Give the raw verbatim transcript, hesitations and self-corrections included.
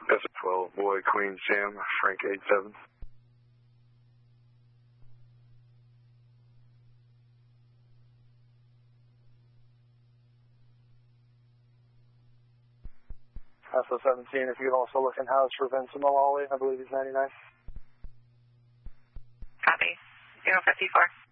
S twelve, boy, Queen Sam, Frank eight seven. S O seventeen, if you could also look in house for Vincent Malali, I believe he's ninety-nine. Copy. zero fifty-four.